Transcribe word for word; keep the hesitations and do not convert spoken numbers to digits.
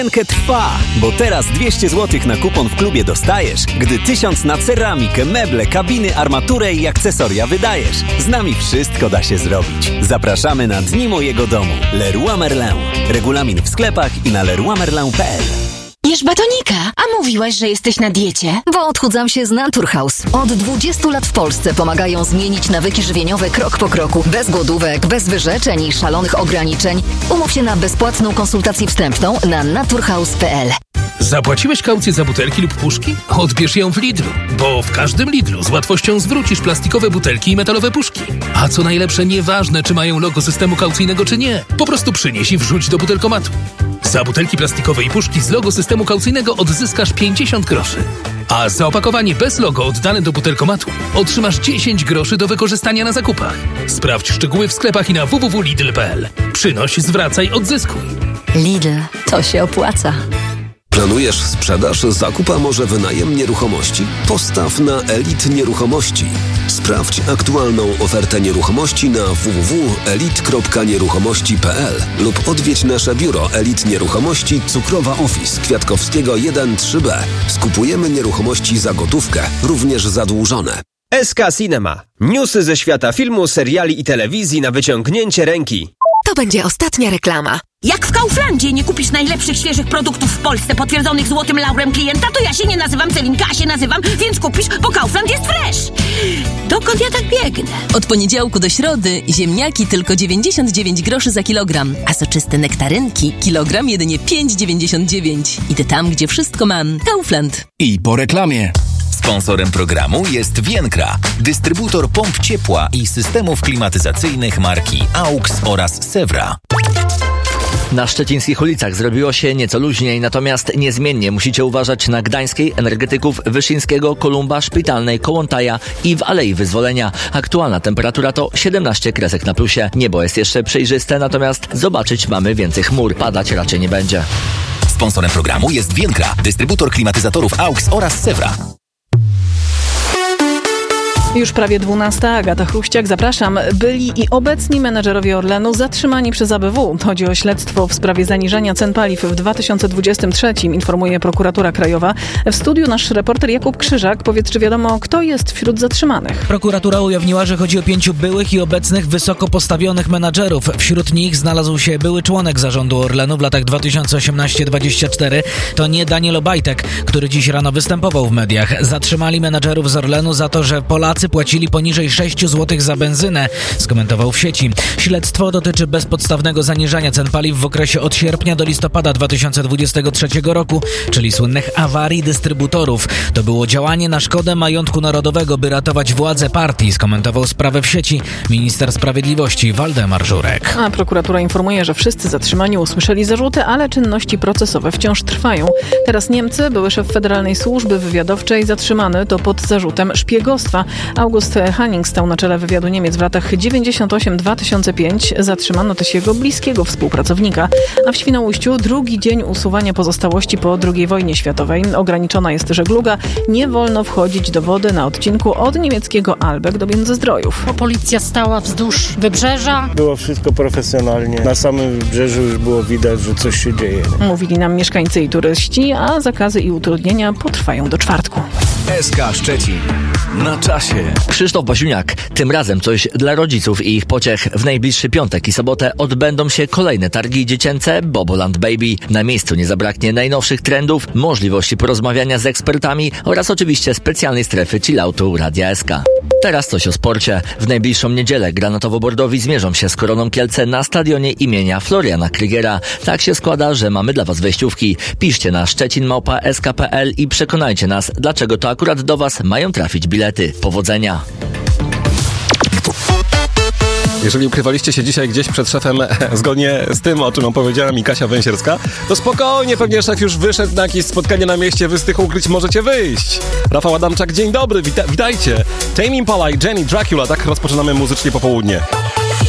Trwa, bo teraz dwieście złotych na kupon w klubie dostajesz, gdy tysiąc na ceramikę, meble, kabiny, armaturę i akcesoria wydajesz. Z nami wszystko da się zrobić. Zapraszamy na Dni Mojego Domu. Leroy Merlin. Regulamin w sklepach i na leroy merlin kropka p l. Jesz batonika, a mówiłaś, że jesteś na diecie? Bo odchudzam się z Naturhaus. Od dwudziestu lat w Polsce pomagają zmienić nawyki żywieniowe krok po kroku. Bez głodówek, bez wyrzeczeń i szalonych ograniczeń. Umów się na bezpłatną konsultację wstępną na naturhaus kropka p l. Zapłaciłeś kaucję za butelki lub puszki? Odbierz ją w Lidlu, bo w każdym Lidlu z łatwością zwrócisz plastikowe butelki i metalowe puszki. A co najlepsze, nieważne czy mają logo systemu kaucyjnego czy nie, po prostu przynieś i wrzuć do butelkomatu. Za butelki plastikowe i puszki z logo systemu kaucyjnego odzyskasz pięćdziesiąt groszy. A za opakowanie bez logo oddane do butelkomatu otrzymasz dziesięć groszy do wykorzystania na zakupach. Sprawdź szczegóły w sklepach i na w w w kropka lidl kropka p l. Przynoś, zwracaj, odzyskuj. Lidl, to się opłaca. Planujesz sprzedaż, zakup, a może wynajem nieruchomości? Postaw na Elit Nieruchomości. Sprawdź aktualną ofertę nieruchomości na w w w kropka elit kropka nieruchomości kropka p l lub odwiedź nasze biuro Elit Nieruchomości, Cukrowa Office, Kwiatkowskiego jeden trzy b. Skupujemy nieruchomości za gotówkę, również zadłużone. S K Cinema. Newsy ze świata filmu, seriali i telewizji na wyciągnięcie ręki. To będzie ostatnia reklama. Jak w Kauflandzie nie kupisz najlepszych, świeżych produktów w Polsce potwierdzonych złotym laurem klienta, to ja się nie nazywam Celinka, a się nazywam, więc kupisz, bo Kaufland jest fresh. Dokąd ja tak biegnę? Od poniedziałku do środy ziemniaki tylko dziewięćdziesiąt dziewięć groszy za kilogram, a soczyste nektarynki kilogram jedynie pięć dziewięćdziesiąt dziewięć. Idę tam, gdzie wszystko mam. Kaufland. I po reklamie. Sponsorem programu jest Vienkra, dystrybutor pomp ciepła i systemów klimatyzacyjnych marki AUX oraz Sewra. Na szczecińskich ulicach zrobiło się nieco luźniej, natomiast niezmiennie musicie uważać na Gdańskiej, energetyków Wyszyńskiego, Kolumba, Szpitalnej, Kołłątaja i w Alei Wyzwolenia. Aktualna temperatura to siedemnaście kresek na plusie. Niebo jest jeszcze przejrzyste, natomiast zobaczyć mamy więcej chmur. Padać raczej nie będzie. Sponsorem programu jest Vienkra, dystrybutor klimatyzatorów AUX oraz Sewra. Już prawie dwunasta. Agata Chruściak, zapraszam. Byli i obecni menedżerowie Orlenu zatrzymani przez A B W. Chodzi o śledztwo w sprawie zaniżania cen paliw w dwa tysiące dwudziestym trzecim, informuje prokuratura krajowa. W studiu nasz reporter Jakub Krzyżak. Powiedz, czy wiadomo, kto jest wśród zatrzymanych? Prokuratura ujawniła, że chodzi o pięciu byłych i obecnych wysoko postawionych menadżerów. Wśród nich znalazł się były członek zarządu Orlenu w latach dwa tysiące osiemnasty do dwudziestego czwartego. To nie Daniel Obajtek, który dziś rano występował w mediach. Zatrzymali menadżerów z Orlenu za to, że Polacy płacili poniżej sześć złotych za benzynę, skomentował w sieci. Śledztwo dotyczy bezpodstawnego zaniżania cen paliw w okresie od sierpnia do listopada dwa tysiące dwudziestego trzeciego roku, czyli słynnych awarii dystrybutorów. To było działanie na szkodę majątku narodowego, by ratować władzę partii, skomentował sprawę w sieci minister sprawiedliwości Waldemar Żurek. A prokuratura informuje, że wszyscy zatrzymani usłyszeli zarzuty, ale czynności procesowe wciąż trwają. Teraz Niemcy, były szef Federalnej Służby Wywiadowczej, zatrzymany to pod zarzutem szpiegostwa. August Hanning stał na czele wywiadu Niemiec w latach dziewięćdziesiątym ósmym do dwa tysiące piątego. Zatrzymano też jego bliskiego współpracownika. A w Świnoujściu drugi dzień usuwania pozostałości po drugiej wojnie światowej. Ograniczona jest żegluga. Nie wolno wchodzić do wody na odcinku od niemieckiego Albeck do Międzyzdrojów. Policja stała wzdłuż wybrzeża. Było wszystko profesjonalnie. Na samym wybrzeżu już było widać, że coś się dzieje. Mówili nam mieszkańcy i turyści, a zakazy i utrudnienia potrwają do czwartku. S K Szczecin. Na czasie. Krzysztof Basiuniak. Tym razem coś dla rodziców i ich pociech. W najbliższy piątek i sobotę odbędą się kolejne targi dziecięce Boboland Baby. Na miejscu nie zabraknie najnowszych trendów, możliwości porozmawiania z ekspertami oraz oczywiście specjalnej strefy chilloutu Radia S K. Teraz coś o sporcie. W najbliższą niedzielę granatowo-bordowi zmierzą się z Koroną Kielce na stadionie imienia Floriana Krygera. Tak się składa, że mamy dla Was wejściówki. Piszcie na szczecin małpa s k kropka p l i przekonajcie nas, dlaczego to akurat do Was mają trafić bilety. Powodzenia! Jeżeli ukrywaliście się dzisiaj gdzieś przed szefem zgodnie z tym, o czym opowiedziała mi Kasia Węsierska, to spokojnie, pewnie szef już wyszedł na jakieś spotkanie na mieście, wy z tych ukryć możecie wyjść. Rafał Adamczak, dzień dobry, wita- witajcie. Tame Impala i Jenny Dracula, tak rozpoczynamy muzycznie popołudnie.